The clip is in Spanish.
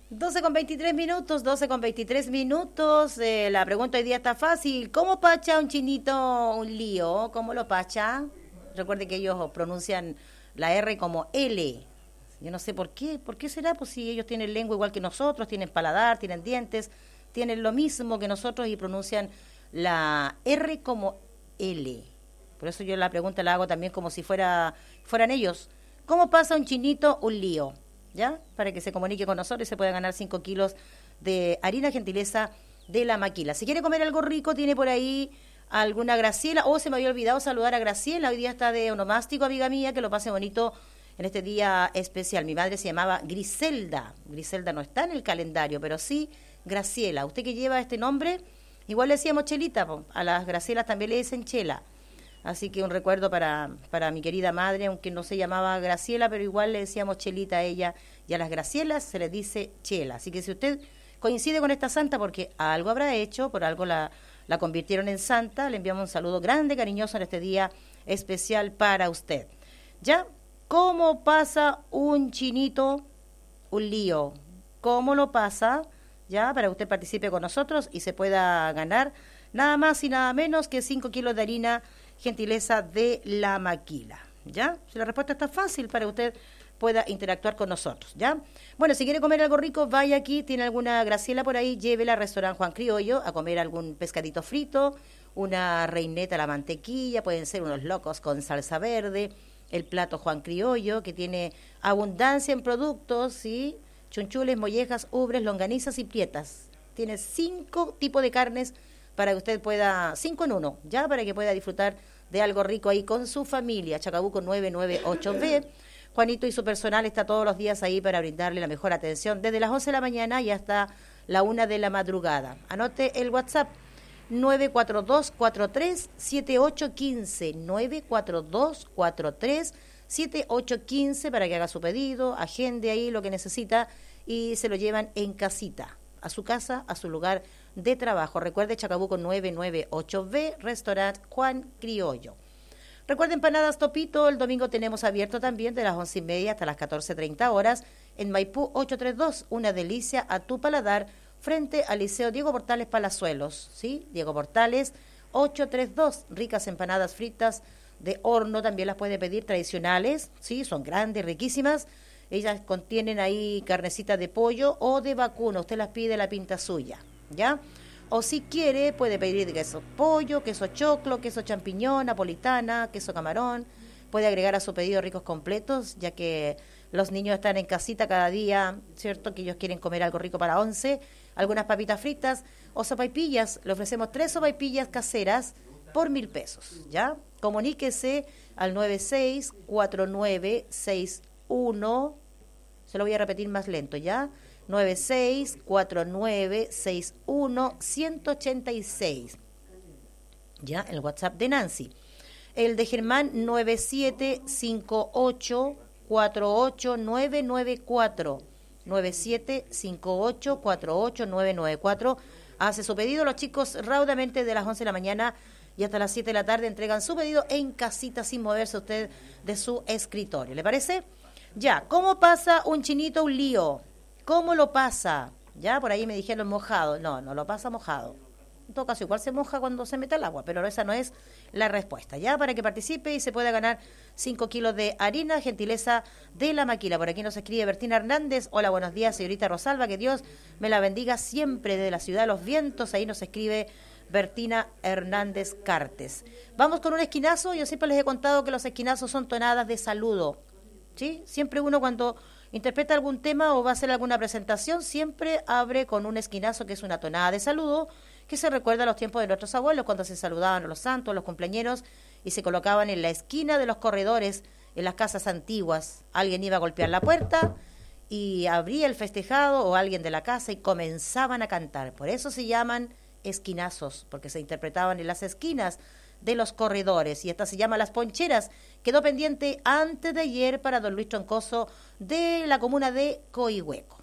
12:23 minutos, 12:23 minutos. La pregunta hoy día está fácil. ¿Cómo pacha un chinito un lío? ¿Cómo lo pacha? Recuerde que ellos pronuncian la R como L. Yo no sé por qué. ¿Por qué será? Pues si ellos tienen lengua igual que nosotros, tienen paladar, tienen dientes, tienen lo mismo que nosotros y pronuncian la R como L. Por eso yo la pregunta la hago también como si fueran ellos. ¿Cómo pasa un chinito un lío? ¿Ya? Para que se comunique con nosotros y se pueda ganar 5 kilos de harina gentileza de La Maquila. Si quiere comer algo rico, tiene por ahí alguna Graciela. Se me había olvidado saludar a Graciela. Hoy día está de onomástico, amiga mía, que lo pase bonito en este día especial. Mi madre se llamaba Griselda. Griselda no está en el calendario, pero sí Graciela. Usted que lleva este nombre, igual le decíamos Chelita. A las Gracielas también le dicen Chela. Así que un recuerdo para mi querida madre, aunque no se llamaba Graciela, pero igual le decíamos Chelita a ella. Y a las Gracielas se les dice Chela. Así que si usted coincide con esta santa, porque algo habrá hecho, por algo la convirtieron en santa, le enviamos un saludo grande, cariñoso en este día especial para usted. ¿Ya? ¿Cómo pasa un chinito un lío? ¿Cómo lo pasa? ¿Ya? Para que usted participe con nosotros y se pueda ganar nada más y nada menos que 5 kilos de harina gentileza de La Maquila, ¿ya? Si la respuesta está fácil para que usted pueda interactuar con nosotros, ¿ya? Bueno, si quiere comer algo rico, vaya aquí, tiene alguna Graciela por ahí, llévela al restaurante Juan Criollo a comer algún pescadito frito, una reineta a la mantequilla, pueden ser unos locos con salsa verde, el plato Juan Criollo, que tiene abundancia en productos, ¿sí? Chunchules, mollejas, ubres, longanizas y prietas. Tiene 5 tipos de carnes para que usted pueda, 5 en 1, ya, para que pueda disfrutar de algo rico ahí con su familia. Chacabuco 998B. Juanito y su personal está todos los días ahí para brindarle la mejor atención desde las 11 de la mañana y hasta la 1 de la madrugada. Anote el WhatsApp 942-43-7815, 942-43-7815 para que haga su pedido, agende ahí lo que necesita y se lo llevan en casita, a su casa, a su lugar de trabajo. Recuerde, Chacabuco 998B, Restaurant Juan Criollo. Recuerde, Empanadas Topito, el domingo tenemos abierto también de las 11:30 hasta las 14:30 horas en Maipú 832, una delicia a tu paladar, frente al Liceo Diego Portales Palazuelos, ¿sí? Diego Portales 832, ricas empanadas fritas de horno, también las puede pedir tradicionales, ¿sí? Son grandes, riquísimas. Ellas contienen ahí carnecita de pollo o de vacuno, usted las pide la pinta suya, ¿ya? O si quiere, puede pedir queso pollo, queso choclo, queso champiñón, napolitana, queso camarón. Puede agregar a su pedido ricos completos, ya que los niños están en casita cada día, ¿cierto? Que ellos quieren comer algo rico para 11. Algunas papitas fritas o sopaipillas. Le ofrecemos 3 sopaipillas caseras por 1.000 pesos, ¿ya? Comuníquese al 964961. Se lo voy a repetir más lento, ¿ya? 964961-186. Ya, el WhatsApp de Nancy. El de Germán 9758-48994. 9758-48994. Hace su pedido. Los chicos raudamente de las 11 de la mañana y hasta las 7 de la tarde entregan su pedido en casita sin moverse usted de su escritorio. ¿Le parece? Ya, ¿cómo pasa un chinito un lío? ¿Cómo lo pasa? Ya, por ahí me dijeron mojado. No, no lo pasa mojado. En todo caso, igual se moja cuando se mete al agua, pero esa no es la respuesta. Ya, para que participe y se pueda ganar 5 kilos de harina, gentileza de La Maquila. Por aquí nos escribe Bertina Hernández. Hola, buenos días, señorita Rosalba. Que Dios me la bendiga siempre desde la ciudad de los vientos. Ahí nos escribe Bertina Hernández Cartes. Vamos con un esquinazo. Yo siempre les he contado que los esquinazos son tonadas de saludo, ¿sí? Siempre uno cuando interpreta algún tema o va a hacer alguna presentación, siempre abre con un esquinazo, que es una tonada de saludo, que se recuerda a los tiempos de nuestros abuelos, cuando se saludaban a los santos, a los cumpleañeros, y se colocaban en la esquina de los corredores, en las casas antiguas. Alguien iba a golpear la puerta y abría el festejado o alguien de la casa y comenzaban a cantar. Por eso se llaman esquinazos, porque se interpretaban en las esquinas de los corredores, y esta se llama Las Poncheras. Quedó pendiente antes de ayer para don Luis Troncoso de la comuna de Coihueco.